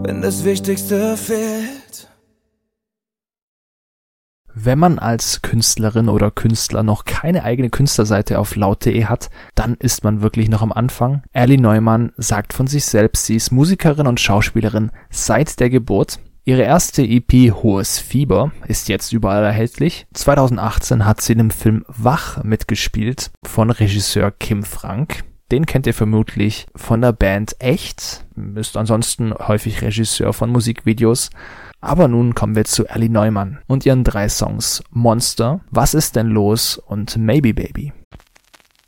wenn das Wichtigste fehlt. Wenn man als Künstlerin oder Künstler noch keine eigene Künstlerseite auf laut.de hat, dann ist man wirklich noch am Anfang. Ellie Neumann sagt von sich selbst, sie ist Musikerin und Schauspielerin seit der Geburt. Ihre erste EP Hohes Fieber ist jetzt überall erhältlich. 2018 hat sie in dem Film Wach mitgespielt von Regisseur Kim Frank. Den kennt ihr vermutlich von der Band Echt, ist ansonsten häufig Regisseur von Musikvideos. Aber nun kommen wir zu Ellie Neumann und ihren 3 Songs Monster, Was ist denn los und Maybe Baby.